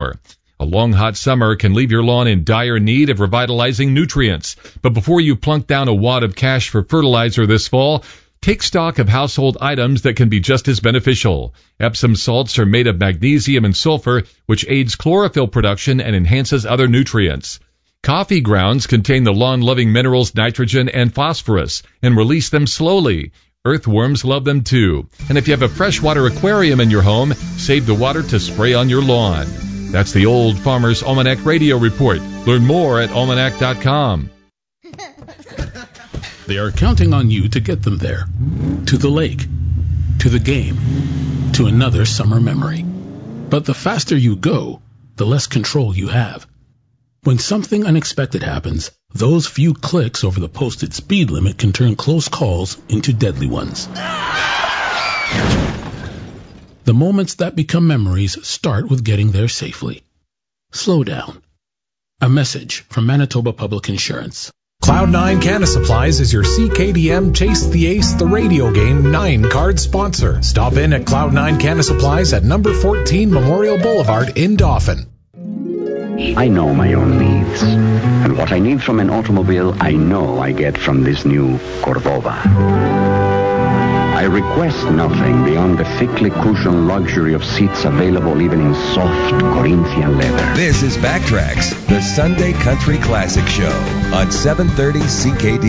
sulfur. A long hot summer can leave your lawn in dire need of revitalizing nutrients. But before you plunk down a wad of cash for fertilizer this fall, take stock of household items that can be just as beneficial. Epsom salts are made of magnesium and sulfur, which aids chlorophyll production and enhances other nutrients. Coffee grounds contain the lawn-loving minerals nitrogen and phosphorus and release them slowly. Earthworms love them too. And if you have a freshwater aquarium in your home, save the water to spray on your lawn. That's the Old Farmer's Almanac Radio Report. Learn more at almanac.com. They are counting on you to get them there. To the lake. To the game. To another summer memory. But the faster you go, the less control you have. When something unexpected happens, those few clicks over the posted speed limit can turn close calls into deadly ones. The moments that become memories start with getting there safely. Slow down. A message from Manitoba Public Insurance. Cloud9 Canna Supplies is your CKDM Chase the Ace the radio game 9-card sponsor. Stop in at Cloud9 Canna Supplies at number 14 Memorial Boulevard in Dauphin. I know my own needs. And what I need from an automobile, I know I get from this new Cordova. I request nothing beyond the thickly cushioned luxury of seats available even in soft Corinthian leather. This is Backtracks, the Sunday Country Classic Show on 730 CKD.